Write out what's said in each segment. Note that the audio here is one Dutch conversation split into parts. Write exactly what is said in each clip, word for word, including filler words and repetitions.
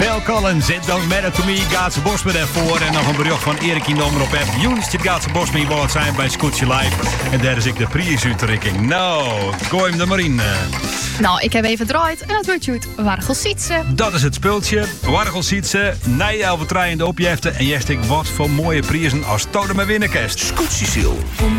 Phil Collins, It Don't Matter To Me, Gaatse Bosme daarvoor. En nog een bericht van Erik in de omroep app. Joenstje Gaatse Bosme wordt zijn bij Scootje Live. En daar is ik de prijsuitreiking. Nou, gooi hem er maar in. Nou, ik heb even gedraaid en het wordt goed. Wargelsietsen. Dat is het speeltje. Wargelsietsen, nijdelve draaiende opjeften. En jij stikt wat voor mooie prijzen als Tode maar winnenkerst. Scootje Sil.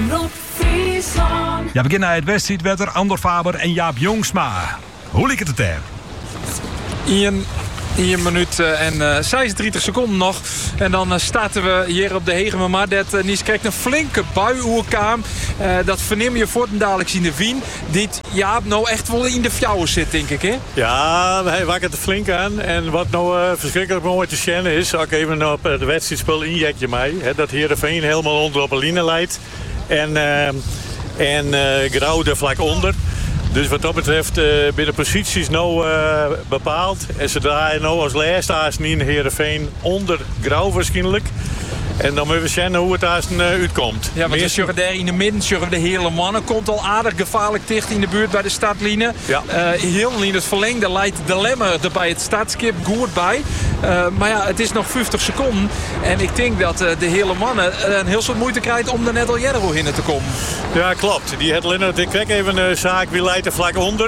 Ja, we beginnen naar het wedstrijdwetter. Andor Faber en Jaap Jongsma. Hoe liep het er? Ian... een minuut en uh, zesendertig seconden nog. En dan uh, starten we hier op de Hegemama. Dat uh, Nies krijgt een flinke bui oerkaam. Uh, dat verneem je voor dadelijk in de Wien. Dit ja, nou echt wel in de fjouwen zit, denk ik, hè? Ja, hij wakkert er flink aan. En wat nou uh, verschrikkelijk mooi te zien is... als ik even op uh, de wedstrijdspel inject je mij... Hè, dat Heerenveen helemaal onder op een line leidt. En, uh, en uh, Grauw er vlak onder. Dus wat dat betreft uh, binnen posities nou uh, bepaald. En ze draaien nou als laatste in Heerenveen onder Grauw waarschijnlijk. En dan moeten we zien hoe het daar uh, uitkomt. Ja, want als je daar in de midden, Jurgen de hele mannen komt al aardig gevaarlijk dicht in de buurt bij de startlinie. Ja. Uh, heel in het verlengde leidt de lemmer er bij het startskip goed bij. Uh, maar ja, het is nog vijftig seconden. En ik denk dat uh, de hele mannen uh, een heel soort moeite krijgt om er net al jaren in te komen. Ja, klopt. Die het Lennart, ik kijk even een zaak, wie leidt er vlak onder.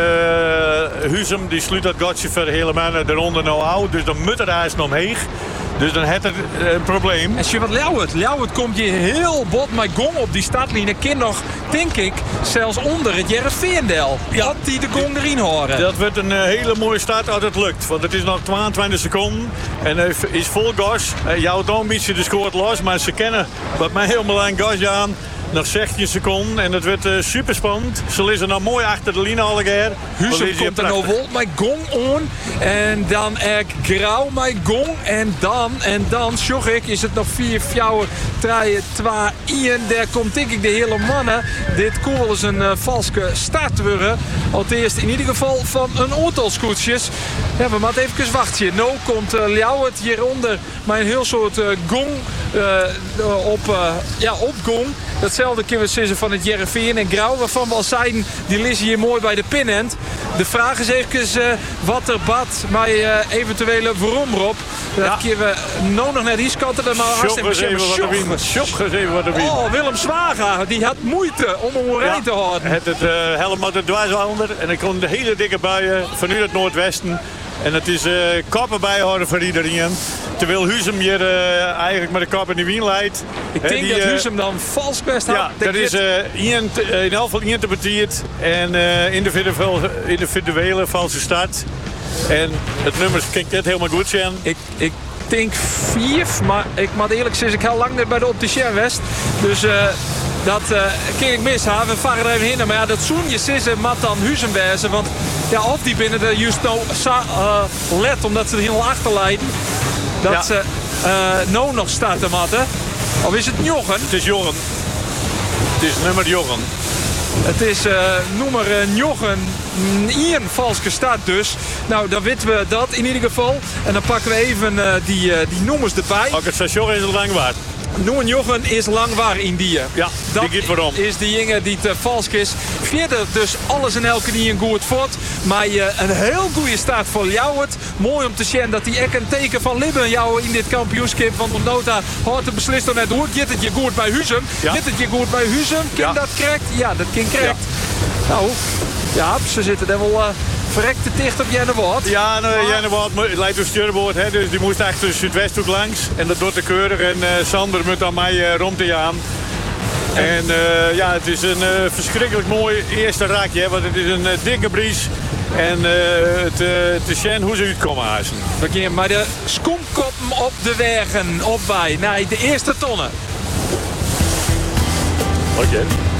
Uh, Huzem, die sluit dat gotje voor de hele mannen eronder nou out. Dus dan moet er daar eens omheen. Dus dan heeft het uh, een probleem. En zie wat Ljouwert. Ljouwert komt je heel bot met gong op die startlinie. Kind nog, denk ik, zelfs onder het Jereveen-del. Ja. Dat die de gong erin horen. Dat wordt een uh, hele mooie start als het lukt. Want het is nog tweeëntwintig seconden. En hij is vol gas. Uh, jouw dan een beetje de scoort los. Maar ze kennen wat mij helemaal aan gas aan. Nog zestien seconden en het wordt uh, super spannend. Ze liggen nou mooi achter de linie alweer. Huzem komt er nou vol met gong on. En dan er Grauw met gong. En dan, en dan, zorg ik, is het nog vier, vier, drie, twee, één. Daar komt denk ik de hele mannen. Dit kon wel eens een uh, valske start worden. Al het eerst in ieder geval van een aantal scootjes. Ja, we moeten even wachten. Nou komt uh, Ljouwert hieronder met een heel soort uh, gong uh, op, uh, ja, op gong. Datzelfde kunnen we zeggen van het Jereveen en Grauw. Waarvan we al zeiden, die liggen hier mooi bij de pinend. De vraag is even uh, wat er bad met uh, eventuele voromrop. Dat ja. kunnen we nou nog net iets kanten. Sjop eens even wat er wint. Sjop eens even wat er wint. Oh, Willem Zwaga, die had moeite om hem overeind ja, te houden. Het, het uh, helemaal de dwars onder. En er komt de hele dikke buien van nu het noordwesten. En het is uh, koppen bijhouden voor iedereen. Terwijl Huzem hier uh, eigenlijk met de kop in de wien leidt. Ik He, denk die, dat uh, Huzem dan vals best had. Ja, dat is uh, in, uh, in elk geval interpreteerd. En uh, individuele valse start. En het nummer klinkt net helemaal goed zijn. Ik, ik denk vier, maar ik moet eerlijk zeggen, ik ga lang net bij de opticien West. Dus uh, dat uh, kan ik mishaven. We varen er even heen. Maar ja, dat zoen je sissen mat dan Huzem wezen. Want ja, of die binnen de juist nou uh, let omdat ze er helemaal achterleiden. Dat ja. ze uh, nou nog starten matten. Of is het Joggen? Het is Joggen. Het is nummer Joggen. Het is uh, nummer uh, Joggen. Hier een valske start dus. Nou, dan weten we dat in ieder geval. En dan pakken we even uh, die, uh, die nummers erbij. Ook het station is al lang waard. Noemen Joggen is lang waar in die. Ja, dat die gaat waarom. Is die jongen die te valsk is. Verder dus alles en elke die een goed voort. Maar uh, een heel goede start voor Ljouwert. Mooi om te zien dat hij echt een teken van Libben jou in dit kampioenschap. Want op nota had de beslist net hoe. Gaat het je goed bij Huzem? Ja. Gaat het je goed bij Huzem? Kan ja. dat correct? Ja, dat kan correct. Ja. Nou, ja, ze zitten er wel... Uh, verrekt te dicht op Jennewoord. Ja, nou, ah. Jennewoord leidt door Stjurboord, hè, dus die moest achter de Zuidwesthoek langs. En dat doet de keurig. En uh, Sander moet aan mij uh, rond te aan. En uh, ja, het is een uh, verschrikkelijk mooi eerste raakje, hè, want het is een uh, dikke bries. En uh, het, uh, te zien hoe ze uitkomen hazen. We gaan maar de skomkoppen op de wegen op bij. Nee, de eerste tonnen. Oké. Okay.